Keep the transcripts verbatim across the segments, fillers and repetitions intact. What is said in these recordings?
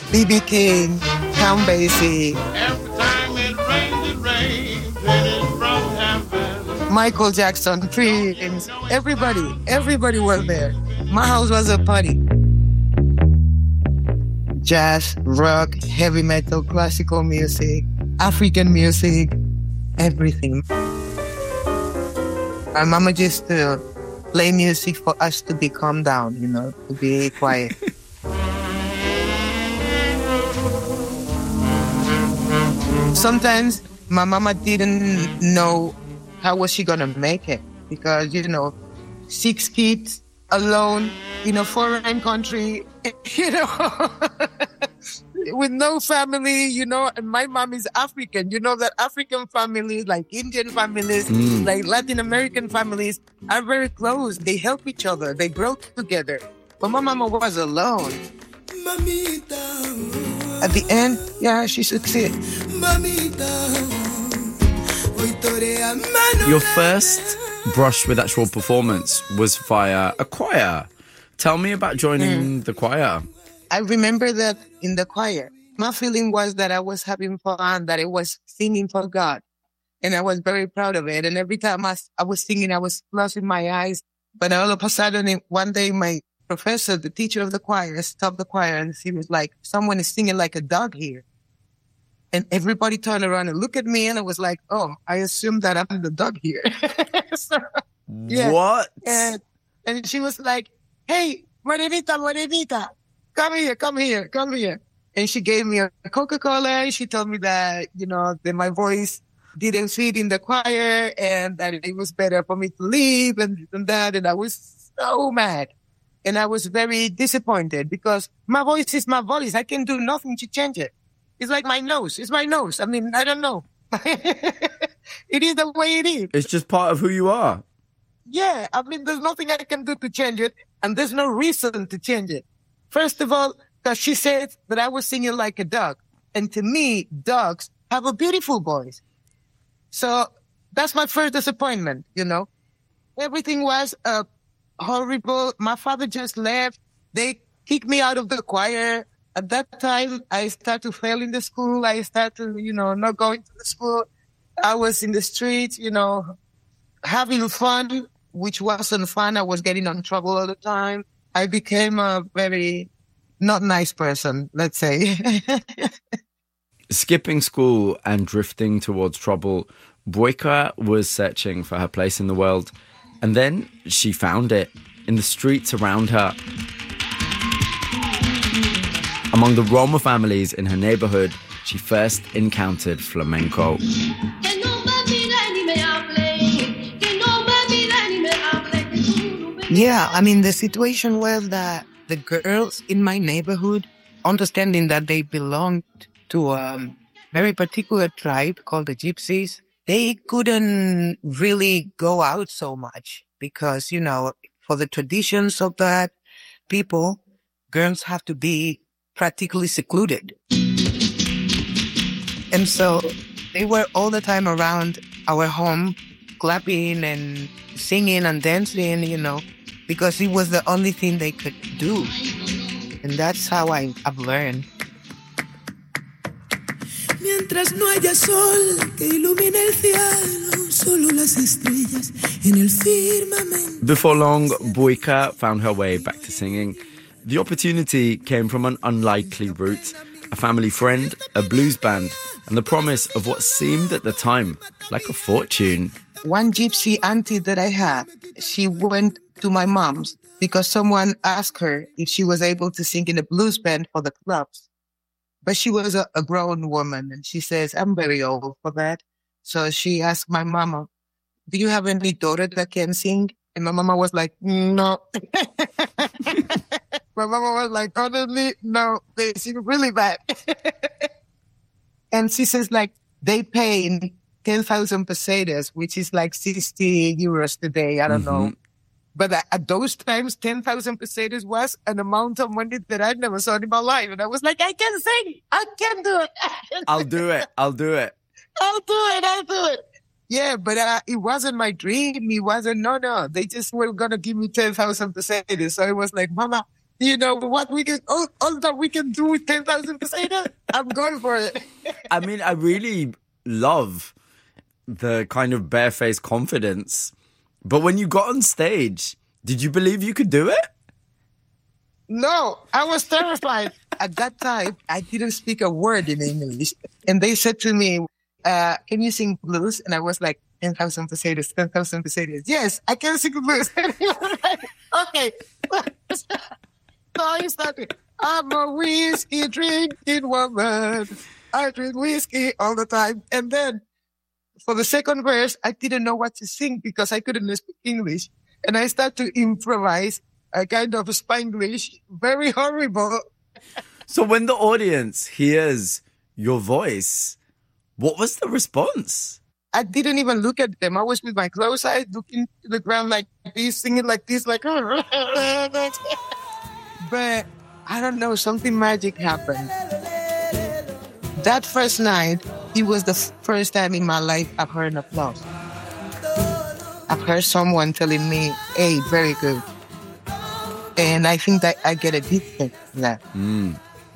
B B King, Count Basie. Every time it rains, it rains, and it's from heaven. Michael Jackson, Prince, everybody, everybody was there. My house was a party. Jazz, rock, heavy metal, classical music, African music, everything. My mama used to play music for us to be calm down, you know, to be quiet. Sometimes my mama didn't know how was she gonna make it because, you know, six kids alone in a foreign country, you know, with no family, you know, and my mom is African. You know that African families, like Indian families, mm. like Latin American families, are very close. They help each other. They grow together. But my mama was alone. Mamita. At the end, yeah, she succeeded. Your first brush with actual performance was via a choir. Tell me about joining mm. the choir. I remember that in the choir, my feeling was that I was having fun, that I was singing for God. And I was very proud of it. And every time I, I was singing, I was closing my eyes. But all of a sudden, one day, my professor, the teacher of the choir, stopped the choir and he was like, someone is singing like a dog here. And everybody turned around and looked at me and I was like, oh, I assume that I'm the dog here. So, yeah. What? And, and she was like, hey, Morenita, Morenita, come here, come here, come here. And she gave me a Coca-Cola and she told me that, you know, that my voice didn't fit in the choir and that it was better for me to leave and, and that. And I was so mad. And I was very disappointed because my voice is my voice. I can do nothing to change it. It's like my nose. It's my nose. I mean, I don't know. It is the way it is. It's just part of who you are. Yeah. I mean, there's nothing I can do to change it. And there's no reason to change it. First of all, because she said that I was singing like a dog. And to me, dogs have a beautiful voice. So that's my first disappointment, you know. Everything was uh, horrible. My father just left. They kicked me out of the choir. At that time, I started to fail in the school. I started, you know, not going to the school. I was in the streets, you know, having fun, which wasn't fun. I was getting in trouble all the time. I became a very not nice person, let's say. Skipping school and drifting towards trouble, Boyka was searching for her place in the world. And then she found it in the streets around her. Among the Roma families in her neighborhood, she first encountered flamenco. Yeah, I mean, the situation was that the girls in my neighborhood, understanding that they belonged to a very particular tribe called the Gypsies, they couldn't really go out so much because, you know, for the traditions of that people, girls have to be practically secluded. And so they were all the time around our home, clapping and singing and dancing, you know, because it was the only thing they could do. And that's how I, I've learned. Mientras no haya sol que ilumine el cielo, solo las estrellas en el firmamento. Before long, Boyka found her way back to singing. The opportunity came from an unlikely route, a family friend, a blues band, and the promise of what seemed at the time like a fortune. One gypsy auntie that I had, she went to my mom's because someone asked her if she was able to sing in a blues band for the clubs. But she was a, a grown woman, and she says, I'm very old for that. So she asked my mama, do you have any daughter that can sing? And my mama was like, no. My mama was like, honestly, no, they sing really bad. And she says, like, they pay ten thousand pesetas, which is like sixty euros today. I don't mm-hmm. know. But at those times, ten thousand pesetas was an amount of money that I never saw in my life. And I was like, I can sing. I can do it. I'll do it. I'll do it. I'll do it. I'll do it. Yeah, but uh, it wasn't my dream. It wasn't, no, no. They just were going to give me ten thousand pesetas. So it was like, Mama, you know, what we can, all, all that we can do with ten thousand pesetas, I'm going for it. I mean, I really love the kind of barefaced confidence. But when you got on stage, did you believe you could do it? No, I was terrified. At that time, I didn't speak a word in English. And they said to me, uh, can you sing blues? And I was like, ten thousand pesetas, ten thousand pesetas. Yes, I can sing blues. And he was like, okay. So I started, I'm a whiskey drinking woman. I drink whiskey all the time. And then for the second verse, I didn't know what to sing because I couldn't speak English. And I started to improvise a kind of Spanglish, very horrible. So when the audience hears your voice, what was the response? I didn't even look at them. I was with my closed eyes looking to the ground like this, singing like this, like... But I don't know, something magic happened. That first night, it was the first time in my life I've heard an applause. I've heard someone telling me, hey, very good. And I think that I get addicted to that. Mm.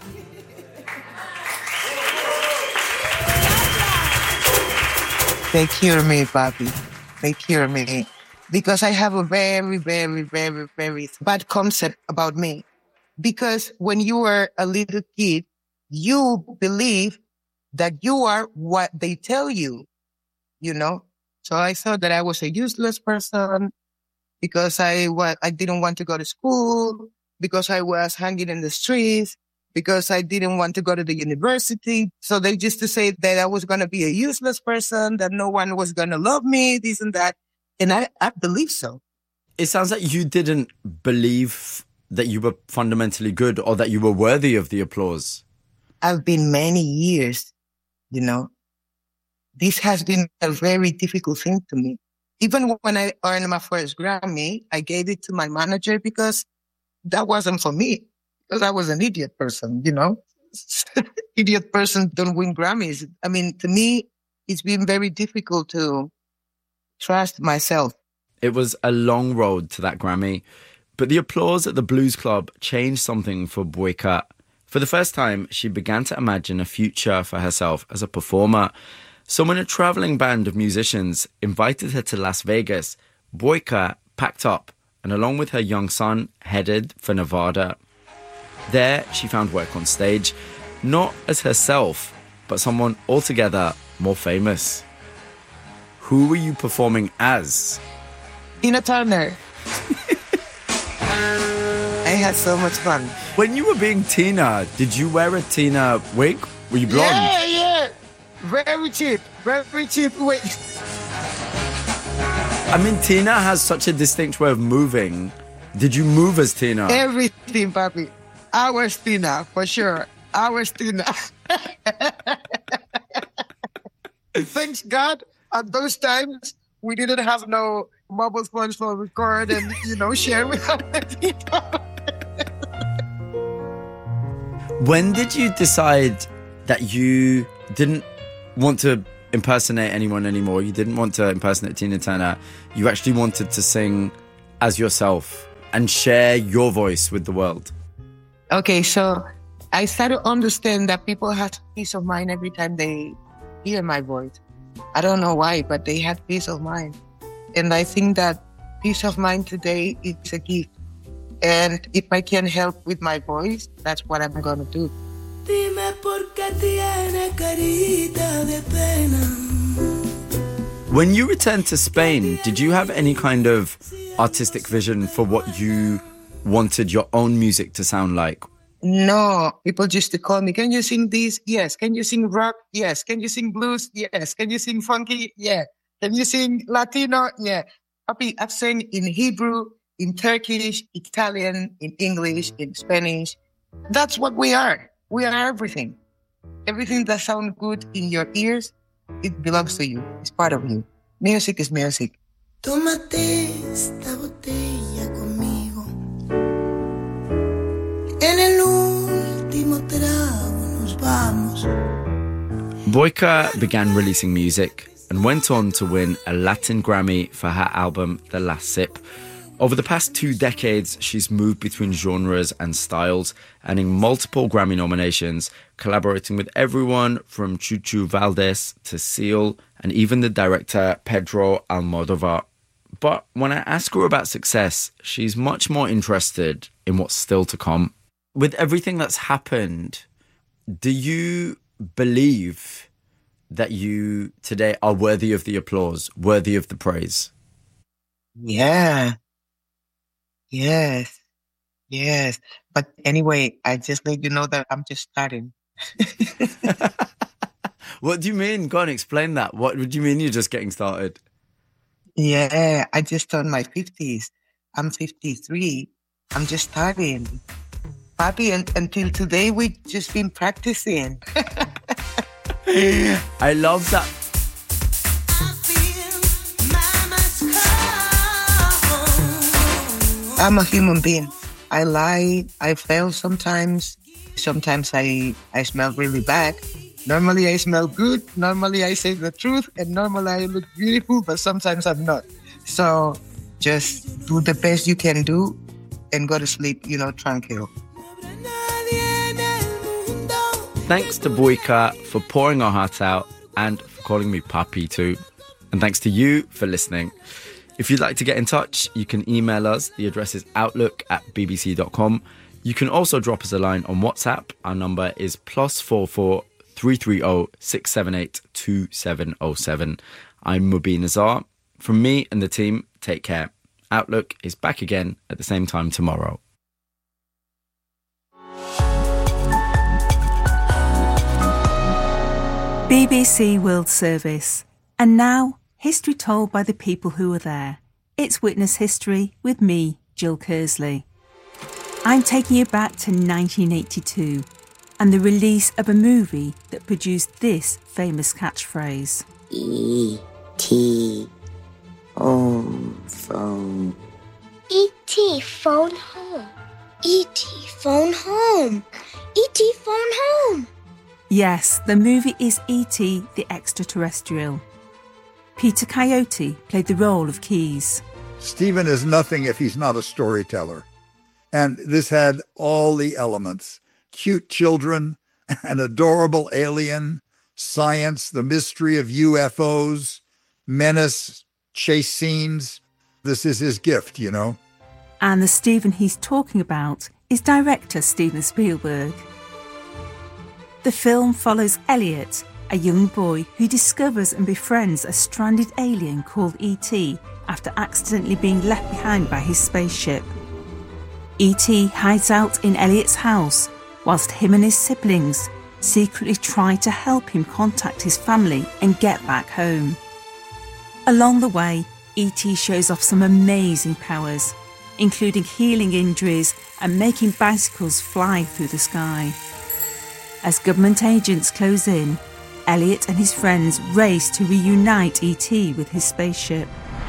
They cure me, Bobby. They cure me. Because I have a very, very, very, very bad concept about me. Because when you were a little kid, you believe that you are what they tell you, you know? So I thought that I was a useless person because I wa- I didn't want to go to school, because I was hanging in the streets, because I didn't want to go to the university. So they used to say that I was going to be a useless person, that no one was going to love me, this and that. And I, I believe so. It sounds like you didn't believe that you were fundamentally good or that you were worthy of the applause. I've been many years, you know. This has been a very difficult thing to me. Even when I earned my first Grammy, I gave it to my manager because that wasn't for me. Because I was an idiot person, you know. Idiot person don't win Grammys. I mean, to me, it's been very difficult to trust myself. It was a long road to that Grammy, but the applause at the Blues Club changed something for Boyka. For the first time, she began to imagine a future for herself as a performer. So when a traveling band of musicians invited her to Las Vegas, Boyka packed up and along with her young son, headed for Nevada. There, she found work on stage, not as herself, but someone altogether more famous. Who were you performing as? Tina Turner. I had so much fun. When you were being Tina, did you wear a Tina wig? Were you blonde? Yeah, yeah. Very cheap. Very cheap wig. I mean, Tina has such a distinct way of moving. Did you move as Tina? Everything, papi. I was Tina, for sure. I was Tina. Thanks God, at those times, we didn't have no mobile phones for record and, you know, share with other people. When did you decide that you didn't want to impersonate anyone anymore? You didn't want to impersonate Tina Turner. You actually wanted to sing as yourself and share your voice with the world. Okay, so I started to understand that people had peace of mind every time they hear my voice. I don't know why, but they had peace of mind. And I think that peace of mind today is a gift. And if I can help with my voice, that's what I'm going to do. Dime por qué tiene carita de pena. When you returned to Spain, did you have any kind of artistic vision for what you wanted your own music to sound like? No, people used to call me, can you sing this? Yes. Can you sing rock? Yes. Can you sing blues? Yes. Can you sing funky? Yeah. Can you sing Latino? Yeah. Papi, I've sang in Hebrew, in Turkish, Italian, in English, in Spanish. That's what we are. We are everything. Everything that sounds good in your ears, it belongs to you. It's part of you. Music is music. Tómate esta botella conmigo. En el último trago nos vamos. Boyka began releasing music and went on to win a Latin Grammy for her album The Last Sip. Over the past two decades, she's moved between genres and styles, earning multiple Grammy nominations, collaborating with everyone from Chucho Valdés to Seal, and even the director Pedro Almodóvar. But when I ask her about success, she's much more interested in what's still to come. With everything that's happened, do you believe that you today are worthy of the applause, worthy of the praise? Yeah. Yes. Yes. But anyway, I just let you know that I'm just starting. What do you mean? Go on, explain that. What do you mean you're just getting started? Yeah, I just turned my fifties. I'm fifty-three. I'm just starting. Papi, and, until today, we've just been practicing. I love that. I'm a human being. I lie. I fail sometimes. Sometimes I, I smell really bad. Normally I smell good. Normally I say the truth. And normally I look beautiful, but sometimes I'm not. So just do the best you can do and go to sleep, you know, tranquil. Thanks to Boyka for pouring her heart out and for calling me Papi too. And thanks to you for listening. If you'd like to get in touch, you can email us. The address is outlook at b b c dot com. You can also drop us a line on WhatsApp. Our number is plus four four three three zero six seven eight two seven zero seven. I'm Mubin Azar. From me and the team, take care. Outlook is back again at the same time tomorrow. B B C World Service. And now, history told by the people who were there. It's Witness History with me, Jill Kersley. I'm taking you back to nineteen eighty-two and the release of a movie that produced this famous catchphrase. E T home phone. E T phone home. E T phone home. E T phone home. Yes, the movie is E T the Extraterrestrial. Peter Coyote played the role of Keys. Stephen is nothing if he's not a storyteller. And this had all the elements. Cute children, an adorable alien, science, the mystery of U F Os, menace, chase scenes. This is his gift, you know. And the Stephen he's talking about is director Steven Spielberg. The film follows Elliot, a young boy who discovers and befriends a stranded alien called E T after accidentally being left behind by his spaceship. E T hides out in Elliot's house whilst him and his siblings secretly try to help him contact his family and get back home. Along the way, E T shows off some amazing powers, including healing injuries and making bicycles fly through the sky. As government agents close in, Elliot and his friends race to reunite E T with his spaceship.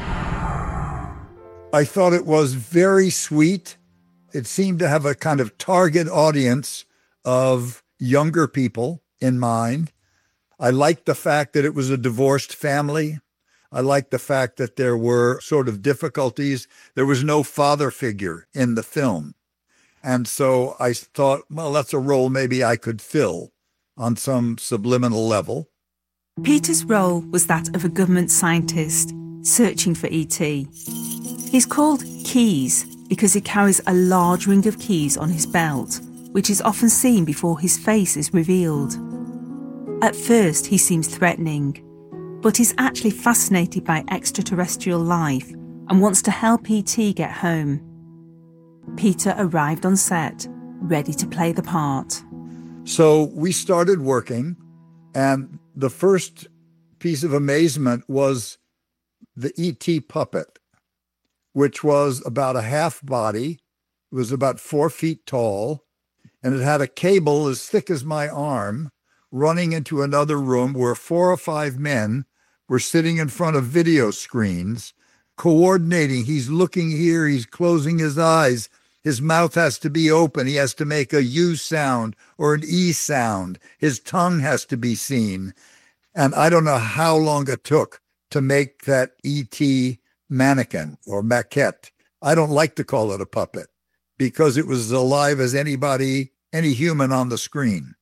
I thought it was very sweet. It seemed to have a kind of target audience of younger people in mind. I liked the fact that it was a divorced family. I liked the fact that there were sort of difficulties. There was no father figure in the film. And so I thought, well, that's a role maybe I could fill on some subliminal level. Peter's role was that of a government scientist searching for E T. He's called Keys because he carries a large ring of keys on his belt, which is often seen before his face is revealed. At first, he seems threatening, but he's actually fascinated by extraterrestrial life and wants to help E T get home. Peter arrived on set, ready to play the part. So we started working, and the first piece of amazement was the E T puppet, which was about a half body. It was about four feet tall, and it had a cable as thick as my arm running into another room where four or five men were sitting in front of video screens, coordinating. He's looking here, he's closing his eyes. His mouth has to be open. He has to make a U sound or an E sound. His tongue has to be seen. And I don't know how long it took to make that E T mannequin or maquette. I don't like to call it a puppet because it was as alive as anybody, any human on the screen.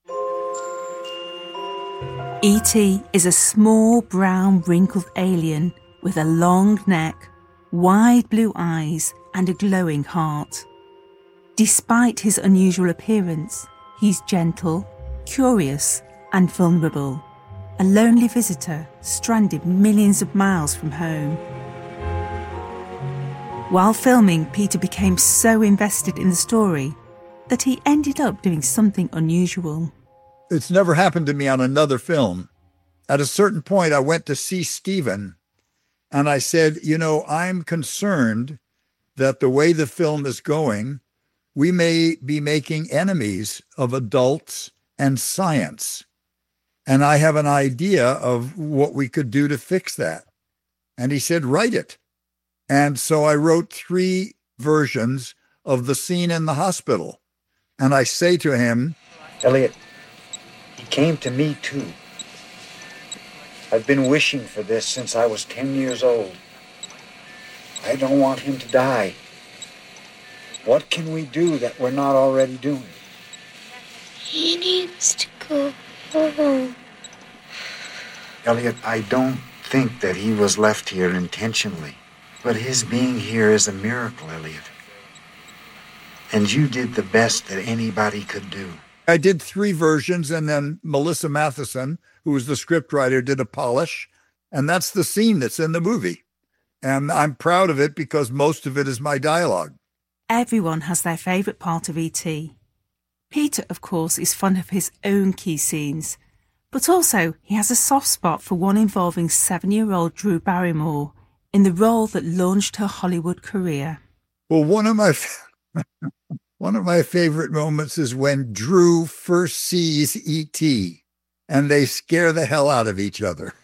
E T is a small, brown, wrinkled alien with a long neck, wide blue eyes, and a glowing heart. Despite his unusual appearance, he's gentle, curious, and vulnerable. A lonely visitor stranded millions of miles from home. While filming, Peter became so invested in the story that he ended up doing something unusual. It's never happened to me on another film. At a certain point, I went to see Stephen, and I said, you know, I'm concerned that the way the film is going, we may be making enemies of adults and science. And I have an idea of what we could do to fix that. And he said, write it. And so I wrote three versions of the scene in the hospital. And I say to him, Elliot, he came to me too. I've been wishing for this since I was ten years old. I don't want him to die. What can we do that we're not already doing? He needs to go home. Elliot, I don't think that he was left here intentionally. But his being here is a miracle, Elliot. And you did the best that anybody could do. I did three versions, and then Melissa Matheson, who was the scriptwriter, did a polish. And that's the scene that's in the movie. And I'm proud of it because most of it is my dialogue. Everyone has their favourite part of E T. Peter, of course, is fond of his own key scenes, but also he has a soft spot for one involving seven-year-old Drew Barrymore in the role that launched her Hollywood career. Well, one of my one of my favorite moments is when Drew first sees E T and they scare the hell out of each other.